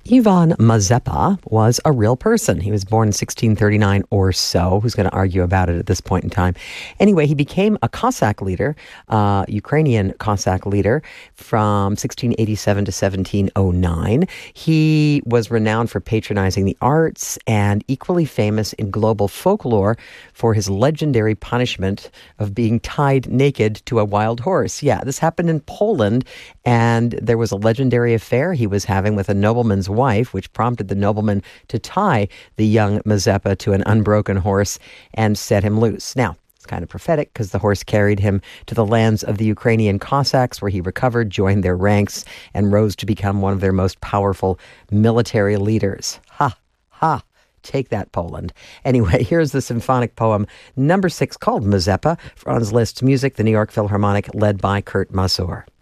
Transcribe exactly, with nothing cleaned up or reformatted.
Ivan Mazepa was a real person. He was born in sixteen thirty-nine or so. Who's going to argue about it at this point in time? Anyway, he became a Cossack leader, uh, Ukrainian Cossack leader from sixteen eighty-seven to seventeen oh nine. He was renowned for patronizing the arts and equally famous in global folklore for his legendary punishment of being tied naked to a wild horse. Yeah, this happened in Poland, and there was a legendary affair he was having with a nobleman's wife, which prompted the nobleman to tie the young Mazepa to an unbroken horse and set him loose. Now, it's kind of prophetic because the horse carried him to the lands of the Ukrainian Cossacks, where he recovered, joined their ranks, and rose to become one of their most powerful military leaders. Ha, ha. Take that, Poland. Anyway, here's the symphonic poem number six called Mazepa, Franz Liszt's music, the New York Philharmonic, led by Kurt Masur.